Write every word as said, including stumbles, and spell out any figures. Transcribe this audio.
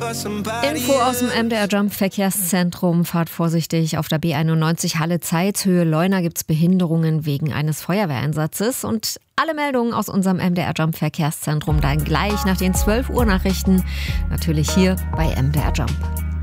Info aus dem M D R Jump Verkehrszentrum. Fahrt vorsichtig auf der B einundneunzig Halle Zeitshöhe Leuna gibt es Behinderungen wegen eines Feuerwehreinsatzes. Und alle Meldungen aus unserem M D R Jump Verkehrszentrum dann gleich nach den zwölf Uhr Nachrichten. Natürlich hier bei M D R Jump.